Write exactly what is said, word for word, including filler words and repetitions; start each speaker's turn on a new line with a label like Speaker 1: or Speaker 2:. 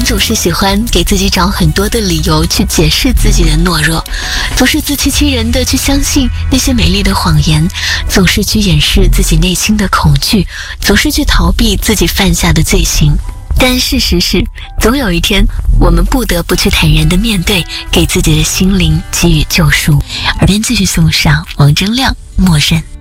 Speaker 1: 总是喜欢给自己找很多的理由去解释自己的懦弱，总是自欺欺人的去相信那些美丽的谎言，总是去掩饰自己内心的恐惧，总是去逃避自己犯下的罪行。但事实是，总有一天我们不得不去坦然地面对，给自己的心灵给予救赎。耳边继续送上王铮亮《默认》。